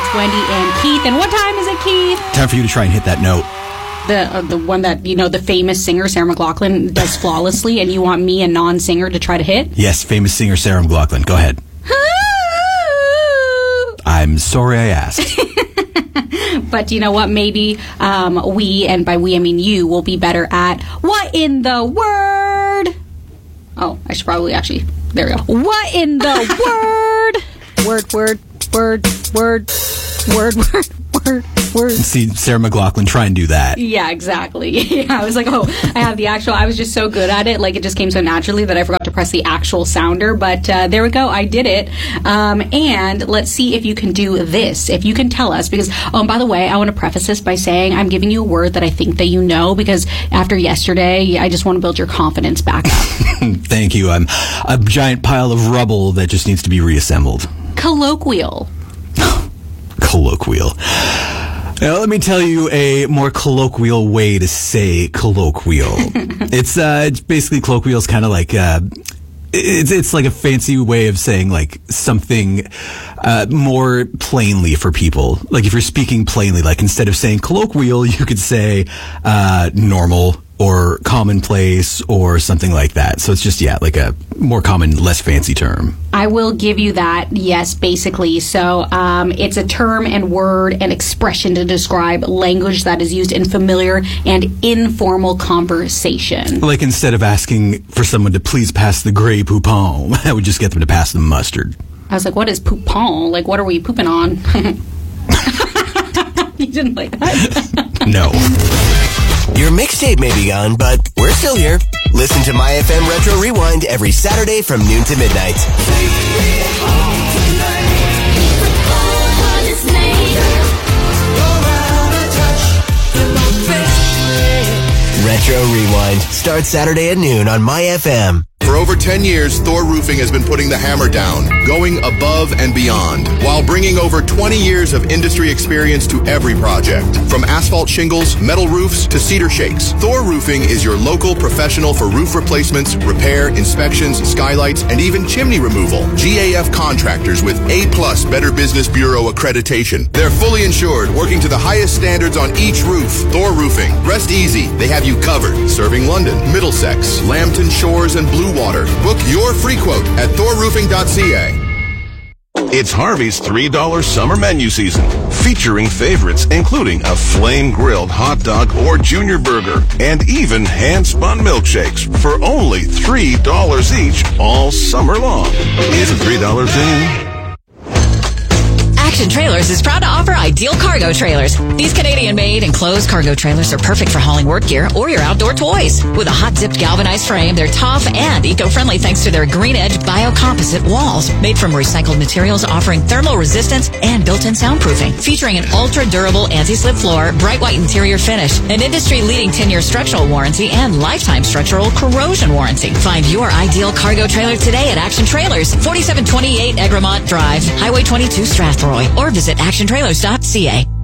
It's Wendy and Keith. And what time is it, Keith? Time for you to try and hit that note. The one that, the famous singer, Sarah McLachlan, does flawlessly, and you want me, a non-singer, to try to hit? Yes, famous singer Sarah McLachlan. Go ahead. I'm sorry I asked. But you know what? Maybe we, and by we I mean you, will be better at what in the word? Oh, I should probably actually... There we go. What in the word? Word. See Sarah McLachlan try and do that. Yeah, exactly. Yeah, I was like, I have the actual... I was just so good at it. Like, it just came so naturally that I forgot to press the actual sounder. But there we go. I did it. And let's see if you can do this. If you can tell us. Because, by the way, I want to preface this by saying I'm giving you a word that I think that you know. Because after yesterday, I just want to build your confidence back up. Thank you. I'm a giant pile of rubble that just needs to be reassembled. Colloquial. Colloquial. Now, let me tell you a more colloquial way to say colloquial. It's basically colloquial is kind of like it's like a fancy way of saying like something more plainly for people. Like if you're speaking plainly, like instead of saying colloquial, you could say normal or commonplace or something like that. So it's just, like a more common, less fancy term. I will give you that, yes, basically. So it's a term and word and expression to describe language that is used in familiar and informal conversation. Like instead of asking for someone to please pass the Grey Poupon, I would just get them to pass the mustard. I was like, what is Poupon? Like, what are we pooping on? You didn't like that? No. Your mixtape may be gone, but we're still here. Listen to My FM Retro Rewind every Saturday from noon to midnight. Retro Rewind starts Saturday at noon on My FM. For over 10 years, Thor Roofing has been putting the hammer down, going above and beyond, while bringing over 20 years of industry experience to every project. From asphalt shingles, metal roofs, to cedar shakes, Thor Roofing is your local professional for roof replacements, repair, inspections, skylights, and even chimney removal. GAF contractors with A+ Better Business Bureau accreditation. They're fully insured, working to the highest standards on each roof. Thor Roofing. Rest easy. They have you covered. Serving London, Middlesex, Lambton Shores, and Blue Water. Book your free quote at thorroofing.ca. It's Harvey's $3 summer menu season, featuring favorites including a flame-grilled hot dog or junior burger, and even hand-spun milkshakes for only $3 each all summer long. Is it $3 in? Action Trailers is proud to offer Ideal Cargo Trailers. These Canadian-made enclosed cargo trailers are perfect for hauling work gear or your outdoor toys. With a hot-dipped galvanized frame, they're tough and eco-friendly thanks to their green-edge biocomposite walls, made from recycled materials offering thermal resistance and built-in soundproofing. Featuring an ultra-durable anti-slip floor, bright white interior finish, an industry-leading 10-year structural warranty, and lifetime structural corrosion warranty. Find your Ideal Cargo Trailer today at Action Trailers, 4728 Egremont Drive, Highway 22 Strathroy, or visit actiontrailers.ca.